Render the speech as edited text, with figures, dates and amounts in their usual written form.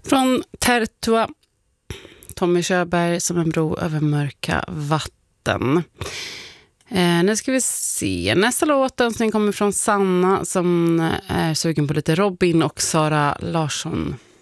Från Tertua, Tommy Körberg, Som en bro över mörka vatten. Nu ska vi se. Nästa låt som kommer från Sanna som är sugen på lite Robin och Sara Larsson.